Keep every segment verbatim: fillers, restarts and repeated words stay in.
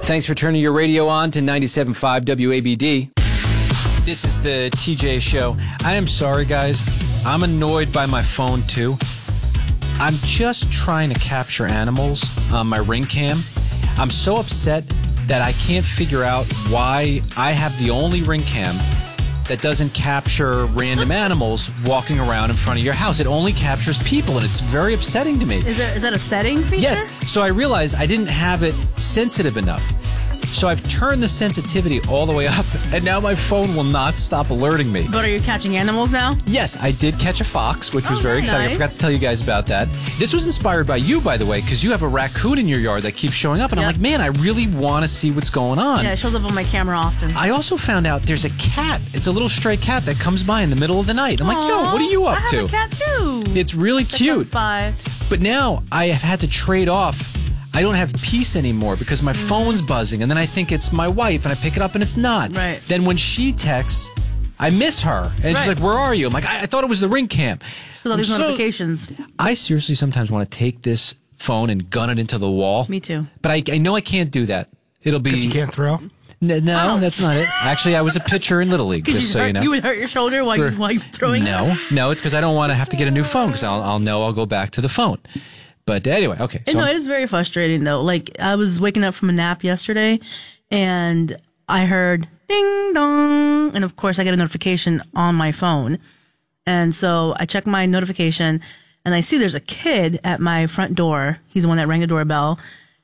Thanks for turning your radio on to ninety-seven point five W A B D. This is the T J Show. I am sorry, guys. I'm annoyed by my phone, too. I'm just trying to capture animals on my Ring Cam. I'm so upset that I can't figure out why I have the only Ring Cam that doesn't capture random animals walking around in front of your house. It only captures people, and it's very upsetting to me. Is that, is that a setting feature? Yes. So I realized I didn't have it sensitive enough. So I've turned the sensitivity all the way up, and now my phone will not stop alerting me. But are you catching animals now? Yes, I did catch a fox, which was oh, very nice. exciting. I forgot to tell you guys about that. This was inspired by you, by the way, because you have a raccoon in your yard that keeps showing up, and yep. I'm like, man, I really want to see what's going on. Yeah, it shows up on my camera often. I also found out there's a cat. It's a little stray cat that comes by in the middle of the night. I'm Aww, like, yo, what are you up I have to? a cat, too. It's really that cute. Comes by. But now I have had to trade off. I don't have peace anymore because my mm. phone's buzzing, and then I think it's my wife, and I pick it up, and it's not. Right. Then when she texts, I miss her, and right. she's like, where are you? I'm like, I, I thought it was the Ring Cam. With all these so, notifications. I seriously sometimes want to take this phone and gun it into the wall. Me too. But I, I know I can't do that. It'll be... Because you can't throw? N- no, Ouch. That's not it. Actually, I was a pitcher in Little League, just so hurt, you know. You would hurt your shoulder while, For, you, while you're throwing No, it? no, it's because I don't want to have to get a new phone, because I'll, I'll know I'll go back to the phone. But anyway, okay. So no, it is very frustrating, though. Like, I was waking up from a nap yesterday, and I heard ding dong, and of course, I get a notification on my phone. And so I check my notification, and I see there's a kid at my front door. He's the one that rang the doorbell.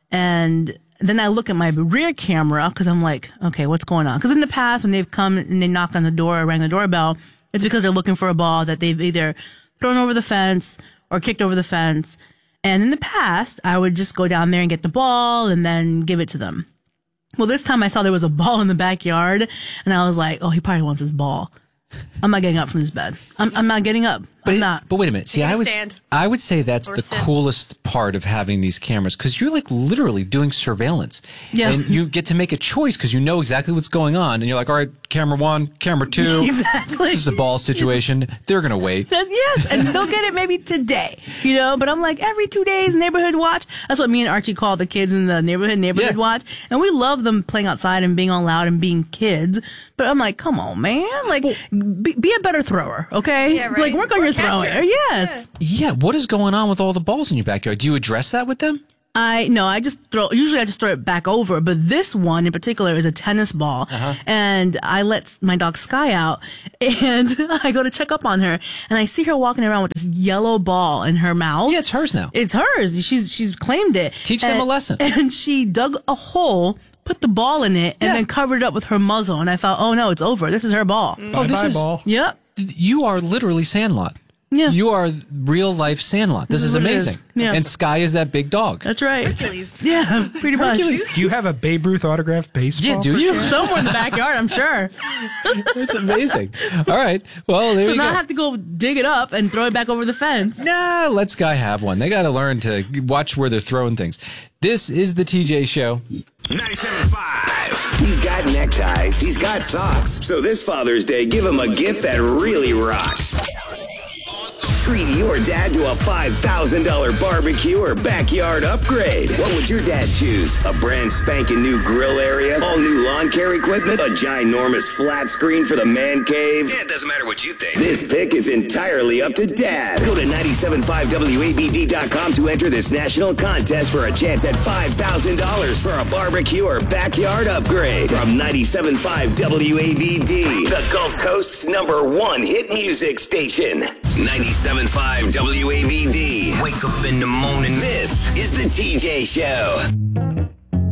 And then I look at my rear camera, because I'm like, okay, what's going on? Because in the past, when they've come and they knock on the door or rang the doorbell, it's because they're looking for a ball that they've either thrown over the fence or kicked over the fence. And in the past, I would just go down there and get the ball and then give it to them. Well, this time I saw there was a ball in the backyard, and I was like, oh, he probably wants his ball. I'm not getting up from this bed. I'm, I'm not getting up. But I'm it, not. But wait a minute. See, I would, I would say that's the sit. coolest part of having these cameras, because you're like literally doing surveillance. Yeah. And you get to make a choice because you know exactly what's going on. And you're like, all right, camera one, camera two. Exactly. This is a ball situation. They're going to wait. Yes. And they'll get it maybe today, you know, but I'm like every two days, neighborhood watch. That's what me and Archie call the kids in the neighborhood, neighborhood yeah. watch. And we love them playing outside and being all loud and being kids. But I'm like, come on, man. Like, be, be a better thrower, okay? Yeah, right. Like, work on or your throwing. Yes. Yeah, what is going on with all the balls in your backyard? Do you address that with them? I no, I just throw. Usually, I just throw it back over. But this one in particular is a tennis ball, uh-huh. and I let my dog Sky out, and I go to check up on her, and I see her walking around with this yellow ball in her mouth. Yeah, it's hers now. It's hers. She's she's claimed it. Teach and, them a lesson. And she dug a hole, put the ball in it, and yeah. then covered it up with her muzzle. And I thought, oh no, it's over. This is her ball. Mm. Oh, this bye, is ball. Yep. You are literally Sandlot. Yeah. You are real life Sandlot. This, This is is what it amazing. is. Yeah. And Sky is that big dog. That's right. Hercules. Yeah, pretty much. Do you have a Babe Ruth autographed baseball? Yeah, do you? Somewhere in the backyard, I'm sure. It's amazing. All right. Well, there So you now go. I have to go dig it up and throw it back over the fence. Nah, let Sky have one. They got to learn to watch where they're throwing things. This is the T J Show. ninety-seven point five. He's got neckties. He's got socks. So this Father's Day, give him a gift that really rocks. Treat your dad to a five thousand dollars barbecue or backyard upgrade. What would your dad choose? A brand spanking new grill area? All new lawn care equipment? A ginormous flat screen for the man cave? Yeah, it doesn't matter what you think. This pick is entirely up to Dad. Go to nine seven five W A B D dot com to enter this national contest for a chance at five thousand dollars for a barbecue or backyard upgrade. From ninety-seven point five W A B D, the Gulf Coast's number one hit music station. ninety-seven point five W A B D. Wake up in the morning. This is the T J Show.